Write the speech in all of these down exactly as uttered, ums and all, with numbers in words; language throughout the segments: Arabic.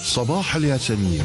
صباح الياسمين.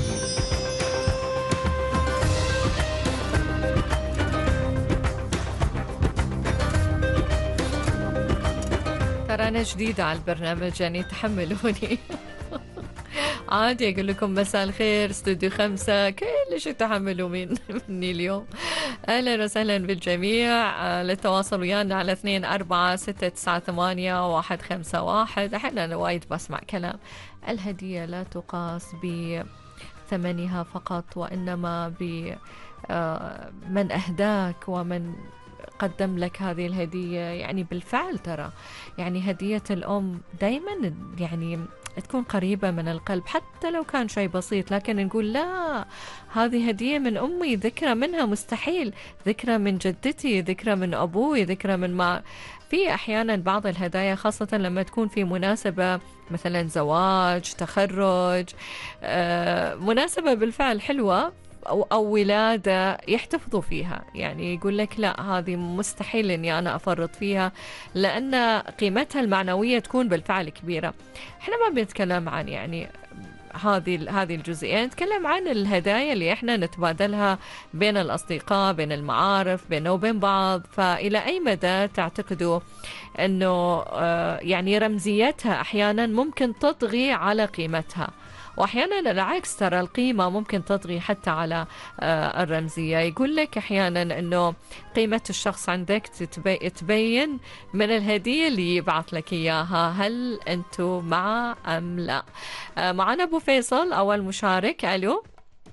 ترى أنا جديدة على البرنامج، يعني تحملوني. عادي أقول لكم مساء الخير، استوديو خمسة، كل شيء تحملوا من مني اليوم. أهلا وسهلا بالجميع. للتواصل ويانا على اثنين أربعة ستة تسعة ثمانية واحد خمسة واحد. أحيانا أنا وايد بسمع كلام، الهدية لا تقاس بثمنها فقط، وإنما بمن أهداك ومن قدم لك هذه الهدية. يعني بالفعل ترى يعني هدية الأم دايما يعني تكون قريبة من القلب، حتى لو كان شيء بسيط، لكن نقول لا، هذه هدية من أمي، ذكرى منها مستحيل، ذكرى من جدتي، ذكرى من أبوي، ذكرى من ما في. أحيانا بعض الهدايا خاصة لما تكون في مناسبة مثلا زواج، تخرج، آه مناسبة بالفعل حلوة، أو, أو ولادة، يحتفظوا فيها. يعني يقول لك لا، هذه مستحيل أني أنا أفرط فيها، لأن قيمتها المعنوية تكون بالفعل كبيرة. إحنا ما بنتكلم عن يعني هذه هذه الجزئية، نتكلم عن الهدايا اللي إحنا نتبادلها بين الأصدقاء، بين المعارف، بيننا وبين بعض. فإلى أي مدى تعتقدوا أنه يعني رمزيتها أحيانا ممكن تطغي على قيمتها، وأحيانا العكس، ترى القيمة ممكن تطغي حتى على الرمزية. يقول لك أحيانا أنه قيمة الشخص عندك تبين من الهدية اللي يبعث لك إياها. هل أنتم مع أم لا؟ معنا أبو فيصل أول مشارك. ألو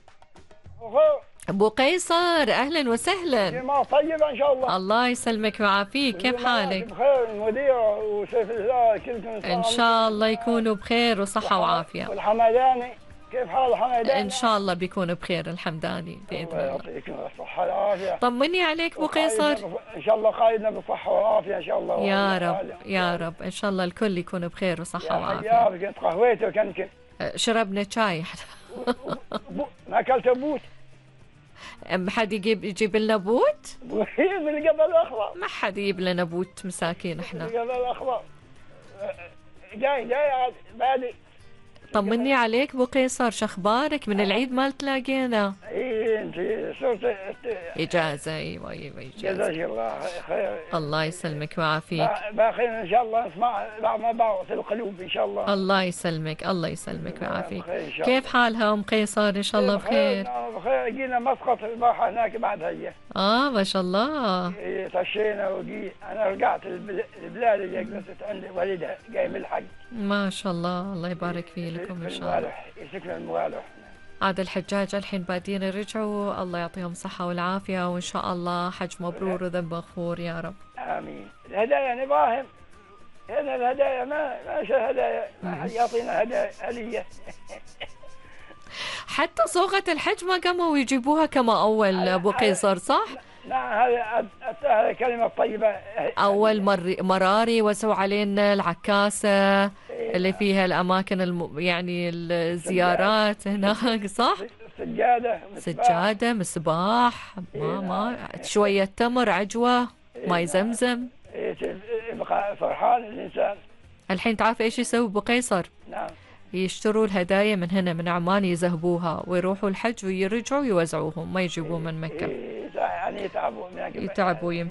أبو قيصر، أهلا وسهلا. ما طيبة إن شاء الله. الله يسلمك ويعافيك، كيف حالك؟ بخير، المذيع وسيف الله كلكم إن شاء الله يكونوا بخير وصحة وعافية. والحمداني كيف حال الحمداني؟ إن شاء الله بيكونوا بخير الحمداني بإذن الله. الله يعطيكم الصحة والعافية. طمني عليك أبو قيصر. إن شاء الله قايدنا بالصحة والعافية إن شاء الله. يا رب يا رب، إن شاء الله الكل يكون بخير وصحة وعافية. يا حياك، قهويت وكنكن. شربنا شاي. ما أكلت بوت؟ ما حد يجيب يجيب لنا بوت؟ من قبل الأخضر. ما حد يجيب لنا بوت، مساكين احنا. من قبل الأخضر. جاي جاي بعدي. طمني عليك ابو قيصر، شخبارك؟ من العيد ما تلاقينا. اي انت صرت اجازه. ايوه ايوه اجازه. جزاك الله خير. الله يسلمك ويعافيك. باقيين ان شاء الله نسمع بعض ما بعض في القلوب ان شاء الله. الله يسلمك، الله يسلمك ويعافيك. كيف حالها ام قيصر؟ ان شاء الله بخير. بخير. جينا مسقط البارحه هناك بعد هي. اه ما شاء الله. اي تشينا وجي انا رجعت البلاد اللي جلست عند والدها جاي من الحج. ما شاء الله، الله يبارك فيه لكم ان شاء الله. يسكن الموالح. عاد الحجاج الحين بادين يرجعوا، الله يعطيهم الصحة والعافية، وإن شاء الله حج مبرور وذنب مغفور يا رب. آمين. الهدايا نباهم، هنا الهدايا ما ما هدايا، ما حد يعطينا هدايا هدية. حتى صوغة الحج ما قاموا يجيبوها كما أول أبو قيصر، صح؟ نعم، هذه كلمة طيبة. أول مر مراري وسوا علينا العكاسة اللي فيها الأماكن الم... يعني الزيارات هناك، صح؟ سجادة، سجادة، مصباح، ما ما شوية تمر، عجوة، ماي زمزم. يبقى فرحان الإنسان. الحين تعرف إيش يسوي أبو قيصر؟ نعم. يشتروا الهدايا من هنا من عمان، يذهبوها ويروحوا الحج ويرجعوا يوزعوهم، ما يجيبوه من مكة. يعني يتعبوا يتعبوا.